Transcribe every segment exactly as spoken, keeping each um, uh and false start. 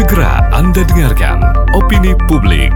Segera Anda dengarkan Opini Publik.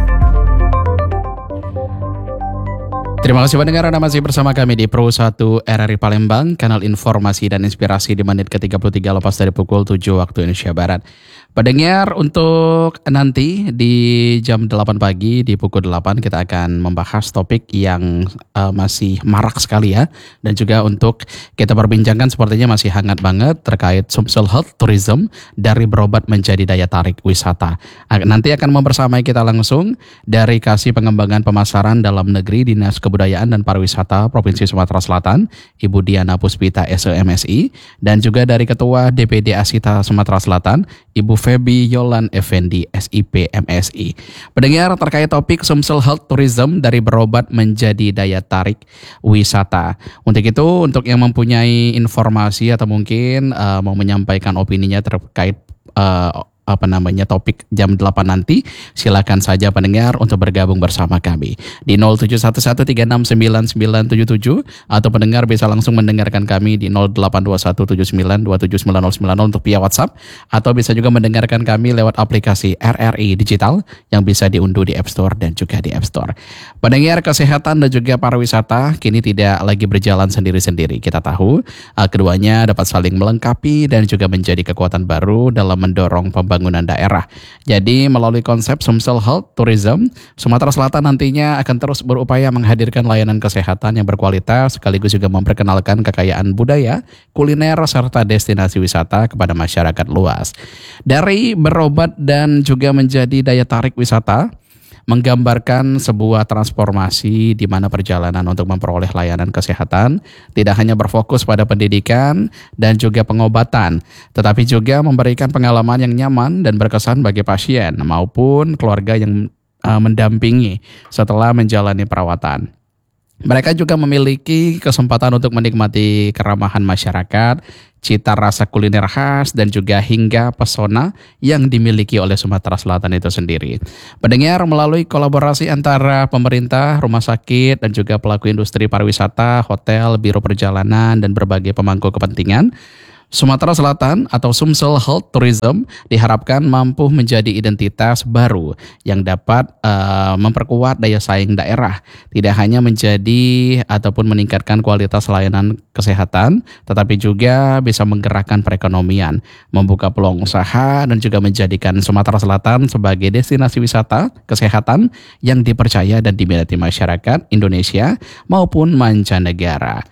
Terima kasih pendengar, Anda masih bersama kami di Pro satu R R I Palembang, kanal informasi dan inspirasi di menit ke tiga puluh tiga lepas dari pukul tujuh waktu Indonesia Barat. Pendengar, untuk nanti di jam delapan pagi di pukul delapan kita akan membahas topik yang uh, masih marak sekali ya. Dan juga untuk kita perbincangkan sepertinya masih hangat banget terkait Sumsel Health Tourism dari berobat menjadi daya tarik wisata. Nanti akan membersamai kita langsung dari Kasih Pengembangan Pemasaran Dalam Negeri Dinas Kebudayaan dan Pariwisata Provinsi Sumatera Selatan, Ibu Diana Puspita S E M S I, dan juga dari Ketua D P D Asita Sumatera Selatan, Ibu Febi Yolan Effendi S I P M S I. Pendengar, terkait topik Sumsel Health Tourism dari berobat menjadi daya tarik wisata. Untuk itu, untuk yang mempunyai informasi atau mungkin uh, mau menyampaikan opininya terkait uh, apa namanya topik jam delapan nanti, silakan saja pendengar untuk bergabung bersama kami di nol tujuh satu satu tiga enam sembilan sembilan tujuh tujuh, atau pendengar bisa langsung mendengarkan kami di nol delapan dua satu tujuh sembilan dua tujuh sembilan nol sembilan nol untuk via WhatsApp, atau bisa juga mendengarkan kami lewat aplikasi R R I Digital yang bisa diunduh di App Store dan juga di App Store. Pendengar, kesehatan dan juga pariwisata kini tidak lagi berjalan sendiri-sendiri. Kita tahu uh, keduanya dapat saling melengkapi dan juga menjadi kekuatan baru dalam mendorong pembangunan Pembangunan daerah. Jadi melalui konsep Sumsel Health Tourism, Sumatera Selatan nantinya akan terus berupaya menghadirkan layanan kesehatan yang berkualitas sekaligus juga memperkenalkan kekayaan budaya, kuliner serta destinasi wisata kepada masyarakat luas. Dari berobat dan juga menjadi daya tarik wisata, menggambarkan sebuah transformasi di mana perjalanan untuk memperoleh layanan kesehatan tidak hanya berfokus pada pendidikan dan juga pengobatan, tetapi juga memberikan pengalaman yang nyaman dan berkesan bagi pasien maupun keluarga yang uh, mendampingi setelah menjalani perawatan. Mereka juga memiliki kesempatan untuk menikmati keramahan masyarakat, cita rasa kuliner khas, dan juga hingga pesona yang dimiliki oleh Sumatera Selatan itu sendiri. Pendengar, melalui kolaborasi antara pemerintah, rumah sakit, dan juga pelaku industri pariwisata, hotel, biro perjalanan, dan berbagai pemangku kepentingan, Sumatera Selatan atau Sumsel Health Tourism diharapkan mampu menjadi identitas baru yang dapat uh, memperkuat daya saing daerah, tidak hanya menjadi ataupun meningkatkan kualitas layanan kesehatan, tetapi juga bisa menggerakkan perekonomian, membuka peluang usaha, dan juga menjadikan Sumatera Selatan sebagai destinasi wisata kesehatan yang dipercaya dan diminati masyarakat Indonesia maupun mancanegara.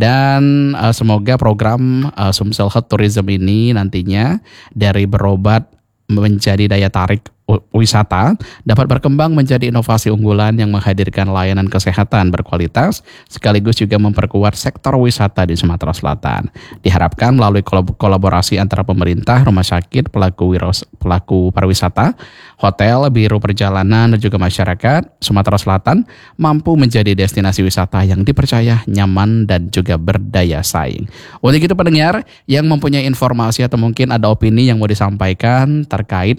Dan uh, semoga program uh, Sumsel Health Tourism ini nantinya dari berobat menjadi daya tarik wisata dapat berkembang menjadi inovasi unggulan yang menghadirkan layanan kesehatan berkualitas sekaligus juga memperkuat sektor wisata di Sumatera Selatan. Diharapkan melalui kolaborasi antara pemerintah, rumah sakit, pelaku wiros, pelaku pariwisata, hotel, biro perjalanan, dan juga masyarakat, Sumatera Selatan mampu menjadi destinasi wisata yang dipercaya, nyaman, dan juga berdaya saing. Untuk itu pendengar yang mempunyai informasi atau mungkin ada opini yang mau disampaikan terkait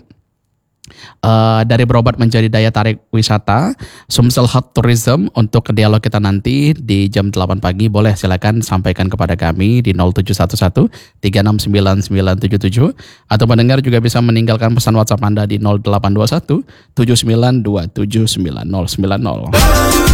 Uh, dari berobat menjadi daya tarik wisata Sumsel Health Tourism, untuk dialog kita nanti di jam delapan pagi, boleh silakan sampaikan kepada kami di nol tujuh satu satu tiga enam sembilan sembilan tujuh tujuh, atau pendengar juga bisa meninggalkan pesan WhatsApp Anda di nol delapan dua satu tujuh sembilan dua tujuh sembilan nol sembilan nol.